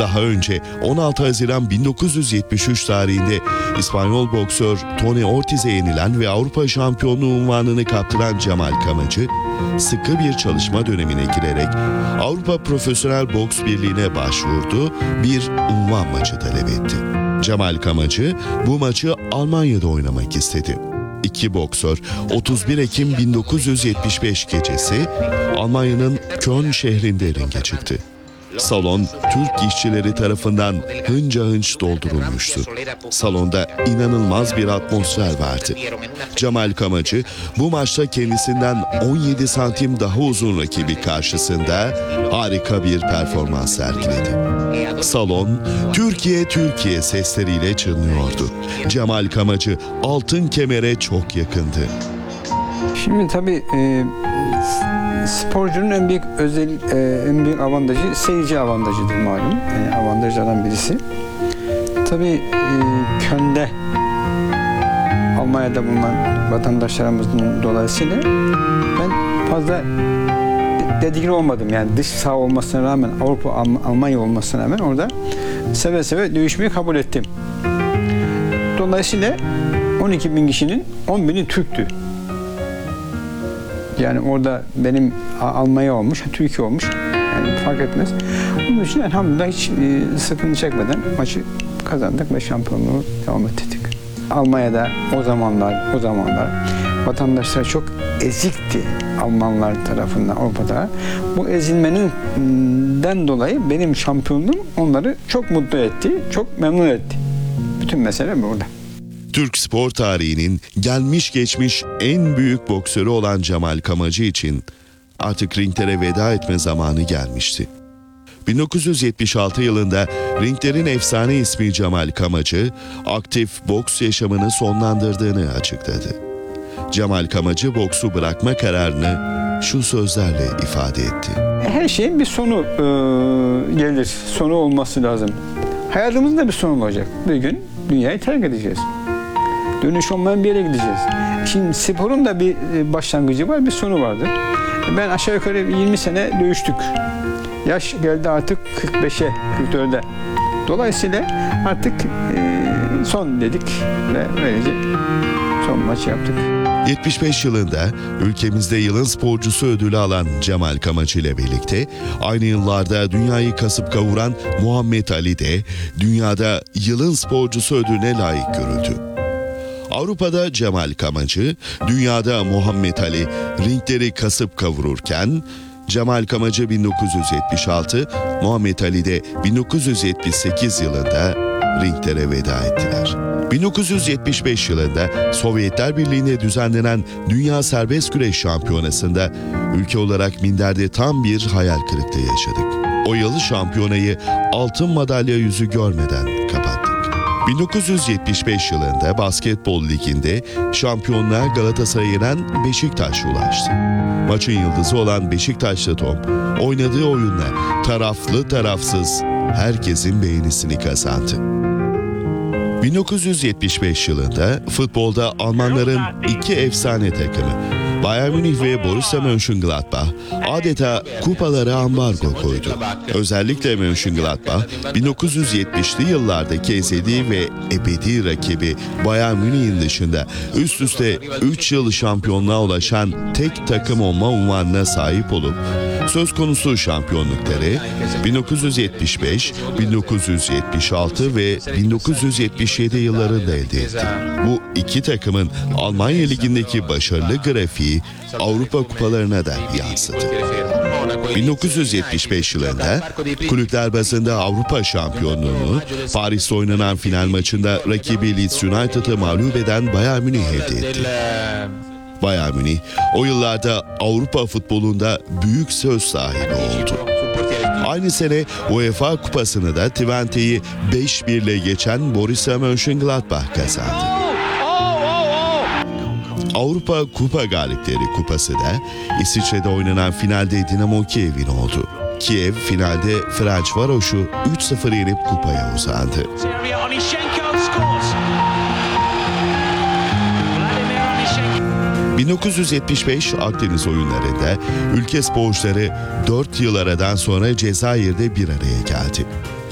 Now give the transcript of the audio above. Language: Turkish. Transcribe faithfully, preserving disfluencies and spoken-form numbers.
Daha önce on altı Haziran bin dokuz yüz yetmiş üç tarihinde İspanyol boksör Tony Ortiz'e yenilen ve Avrupa şampiyonluğu unvanını kaptıran Cemal Kamacı, sıkı bir çalışma dönemine girerek Avrupa Profesyonel Boks Birliği'ne başvurdu, bir unvan maçı talep etti. Cemal Kamacı bu maçı Almanya'da oynamak istedi. İki boksör otuz bir Ekim bin dokuz yüz yetmiş beş gecesi Almanya'nın Köln şehrinde ringe çıktı. Salon Türk işçileri tarafından hınca hınç doldurulmuştu. Salonda inanılmaz bir atmosfer vardı. Cemal Kamacı bu maçta kendisinden on yedi santim daha uzun rakibi karşısında harika bir performans sergiledi. Salon Türkiye Türkiye sesleriyle çınlıyordu. Cemal Kamacı altın kemere çok yakındı. Şimdi tabii e, sporcunun en büyük özel, e, en büyük avantajı seyirci avantajıdır malum. Yani avantajlardan birisi. Tabii e, Köln'de Almanya'da bulunan vatandaşlarımızın dolayısıyla ben fazla tedirgin olmadım. Yani dış saha olmasına rağmen, Avrupa, Almanya olmasına rağmen orada seve seve dövüşmeyi kabul ettim. Dolayısıyla on iki bin kişinin on bini Türktü. Yani orada benim Almanya olmuş, Türkiye olmuş. Yani fark etmez. Bunun için elhamdülillah hiç e, sıkıntı çekmeden maçı kazandık ve şampiyonluğu devam ettirdik. Almanya'da o zamanlar, o zamanlar vatandaşlar çok ezikti Almanlar tarafından Avrupa'da. Bu ezilmeninden dolayı benim şampiyonluğum onları çok mutlu etti, çok memnun etti. Bütün mesele burada. Türk spor tarihinin gelmiş geçmiş en büyük boksörü olan Cemal Kamacı için artık ringlere veda etme zamanı gelmişti. bin dokuz yüz yetmiş altı yılında ringlerin efsane ismi Cemal Kamacı, aktif boks yaşamını sonlandırdığını açıkladı. Cemal Kamacı boksu bırakma kararını şu sözlerle ifade etti. Her şeyin bir sonu e, gelir, sonu olması lazım. Hayatımızın da bir sonu olacak. Bir gün dünyayı terk edeceğiz. Dönüş olmayan bir yere gideceğiz. Şimdi sporun da bir başlangıcı var, bir sonu vardır. Ben aşağı yukarı yirmi sene dövüştük. Yaş geldi artık kırk beşe, kırk dörde. Dolayısıyla artık e, son dedik ve böylece son maçı yaptık. yetmiş beş yılında ülkemizde yılın sporcusu ödülü alan Cemal Kamacı ile birlikte aynı yıllarda dünyayı kasıp kavuran Muhammed Ali de dünyada yılın sporcusu ödülüne layık görüldü. Avrupa'da Cemal Kamacı, dünyada Muhammed Ali ringleri kasıp kavururken, Cemal Kamacı bin dokuz yüz yetmiş altı, Muhammed Ali de bin dokuz yüz yetmiş sekiz yılında ringlere veda ettiler. bin dokuz yüz yetmiş beş yılında Sovyetler Birliği'nde düzenlenen Dünya Serbest Güreş Şampiyonası'nda ülke olarak minderde tam bir hayal kırıklığı yaşadık. O yıl şampiyonayı altın madalya yüzü görmeden kapattık. bin dokuz yüz yetmiş beş yılında Basketbol Ligi'nde şampiyonluğa Galatasaray'a yenen Beşiktaş ulaştı. Maçın yıldızı olan Beşiktaşlı Tom, oynadığı oyunla taraflı tarafsız herkesin beğenisini kazandı. bin dokuz yüz yetmiş beş yılında futbolda Almanların iki efsane takımı Bayern Münih ve Borussia Mönchengladbach adeta kupalara ambargo koydu. Özellikle Mönchengladbach bin dokuz yüz yetmişli yıllardaki ezeli ve ebedi rakibi Bayern Münih'in dışında üst üste üç yıl şampiyonluğa ulaşan tek takım olma unvanına sahip olup söz konusu şampiyonlukları bin dokuz yüz yetmiş beş, bin dokuz yüz yetmiş altı ve bin dokuz yüz yetmiş yedi yıllarında elde etti. Bu iki takımın Almanya Ligi'ndeki başarılı grafiği Avrupa kupalarına da yansıdı. bin dokuz yüz yetmiş beş yılında kulüpler bazında Avrupa şampiyonluğunu Paris'te oynanan final maçında rakibi Leeds United'ı mağlup eden Bayern Münih elde etti. Bayern Münih o yıllarda Avrupa futbolunda büyük söz sahibi oldu. Aynı sene UEFA Kupası'nı da Twente'yi beş bir ile geçen Borussia Mönchengladbach kazandı. Avrupa Kupa Galipleri Kupası da İsviçre'de oynanan finalde Dinamo Kiev'in oldu. Kiev finalde Ferencvaros'u üç sıfır yenip kupaya uzandı. bin dokuz yüz yetmiş beş Akdeniz oyunlarında ülke sporcuları dört yıl aradan sonra Cezayir'de bir araya geldi.